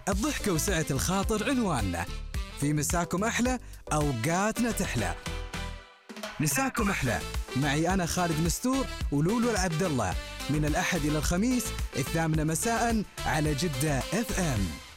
الضحكة وسعة الخاطر عنواننا. في مساكم أحلى، أوقاتنا تحلى. مساكم أحلى معي أنا خالد مستور ولولو العبد الله، من الأحد إلى الخميس 8 مساء على جدة FM.